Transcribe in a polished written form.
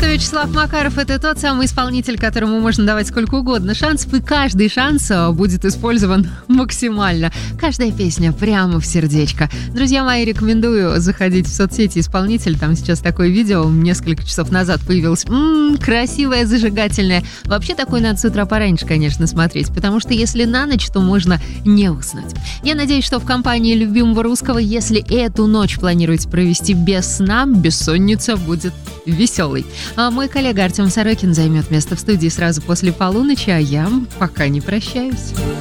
что Вячеслав Макаров — это тот самый исполнитель, которому можно давать сколько угодно шансов, и каждый шанс будет использован максимально. Каждая песня прямо в сердечко. Друзья мои, рекомендую заходить в соцсети исполнителя. Там сейчас такое видео несколько часов назад появилось. Красивое, зажигательное. Вообще такое надо с утра пораньше, конечно, смотреть, потому что если на ночь, то можно не уснуть. Я надеюсь, что в компании любимого русского, если эту ночь планируете провести без сна, бессонница будет веселый. А мой коллега Артем Сорокин займет место в студии сразу после полуночи, а я пока не прощаюсь.